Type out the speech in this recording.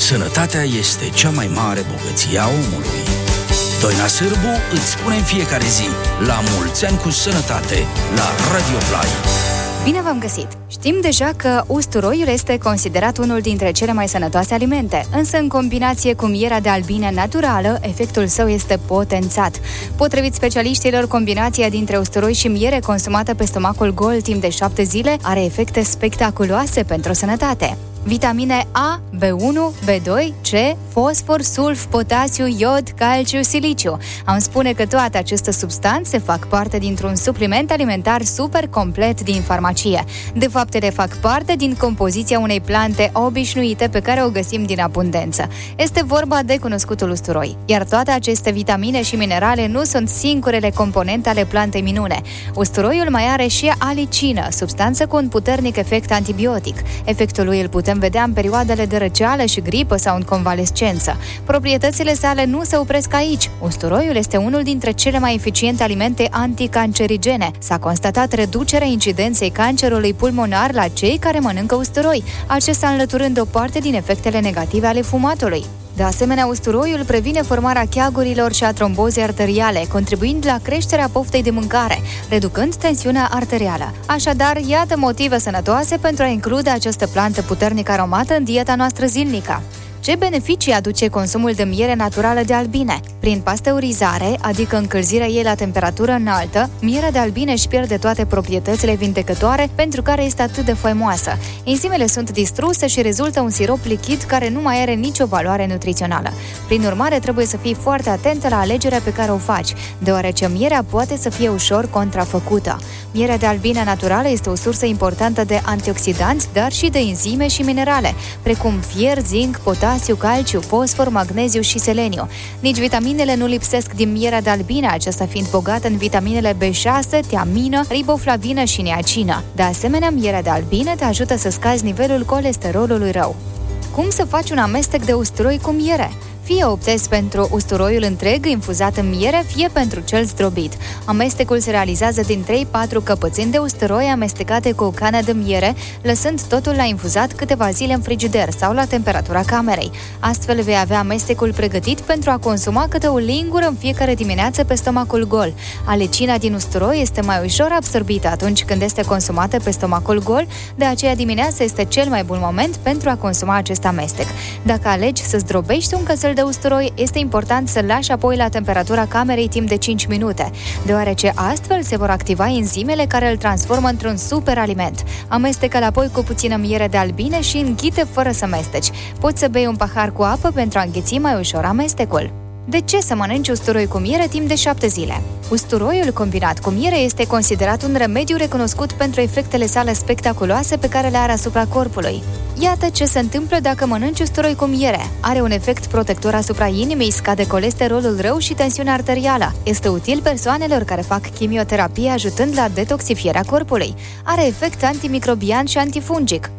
Sănătatea este cea mai mare bogăție a omului. Doina Sârbu îți spune în fiecare zi: la mulți ani cu sănătate, la Radio Fly. Bine v-am găsit! Știm deja că usturoiul este considerat unul dintre cele mai sănătoase alimente, însă în combinație cu mierea de albine naturală, efectul său este potențat. Potrivit specialiștilor, combinația dintre usturoi și miere consumată pe stomacul gol timp de 7 zile are efecte spectaculoase pentru sănătate. Vitamine A, B1, B2, C, fosfor, sulf, potasiu, iod, calciu, siliciu. Am spune că toate aceste substanțe fac parte dintr-un supliment alimentar super complet din farmacie. De fapt, ele fac parte din compoziția unei plante obișnuite pe care o găsim din abundență. Este vorba de cunoscutul usturoi. Iar toate aceste vitamine și minerale nu sunt singurele componente ale plantei minune. Usturoiul mai are și alicină, substanță cu un puternic efect antibiotic. Efectul lui îl putem vedea în perioadele de răceală și gripă sau în convalescență. Proprietățile sale nu se opresc aici. Usturoiul este unul dintre cele mai eficiente alimente anticancerigene. S-a constatat reducerea incidenței cancerului pulmonar la cei care mănâncă usturoi, acesta înlăturând o parte din efectele negative ale fumatului. De asemenea, usturoiul previne formarea cheagurilor și a trombozei arteriale, contribuind la creșterea poftei de mâncare, reducând tensiunea arterială. Așadar, iată motive sănătoase pentru a include această plantă puternic aromată în dieta noastră zilnică. Ce beneficii aduce consumul de miere naturală de albine? Prin pasteurizare, adică încălzirea ei la temperatură înaltă, mierea de albine își pierde toate proprietățile vindecătoare pentru care este atât de faimoasă. Enzimele sunt distruse și rezultă un sirop lichid care nu mai are nicio valoare nutrițională. Prin urmare, trebuie să fii foarte atentă la alegerea pe care o faci, deoarece mierea poate să fie ușor contrafăcută. Mierea de albine naturală este o sursă importantă de antioxidanți, dar și de enzime și minerale, precum fier, zinc, potasiu, calciu, fosfor, magneziu și seleniu. Nici vitaminele nu lipsesc din mierea de albine, aceasta fiind bogată în vitaminele B6, tiamină, riboflavină și niacină. De asemenea, mierea de albine te ajută să scazi nivelul colesterolului rău. Cum să faci un amestec de usturoi cu miere? Fie optezi pentru usturoiul întreg infuzat în miere, fie pentru cel zdrobit. Amestecul se realizează din 3-4 căpățâni de usturoi amestecate cu o cană de miere, lăsând totul la infuzat câteva zile în frigider sau la temperatura camerei. Astfel vei avea amestecul pregătit pentru a consuma câte o lingură în fiecare dimineață pe stomacul gol. Alecina din usturoi este mai ușor absorbită atunci când este consumată pe stomacul gol, de aceea dimineața este cel mai bun moment pentru a consuma acest amestec. Dacă alegi să zdrobești un cățel de usturoi, este important să-l lași apoi la temperatura camerei timp de 5 minute, deoarece astfel se vor activa enzimele care îl transformă într-un super aliment. Amestecă-l apoi cu puțină miere de albine și înghite fără să mesteci. Poți să bei un pahar cu apă pentru a înghiți mai ușor amestecul. De ce să mănânci usturoi cu miere timp de 7 zile? Usturoiul combinat cu miere este considerat un remediu recunoscut pentru efectele sale spectaculoase pe care le are asupra corpului. Iată ce se întâmplă dacă mănânci usturoi cu miere. Are un efect protector asupra inimii, scade colesterolul rău și tensiunea arterială. Este util persoanelor care fac chimioterapie, ajutând la detoxifierea corpului. Are efect antimicrobian și antifungic.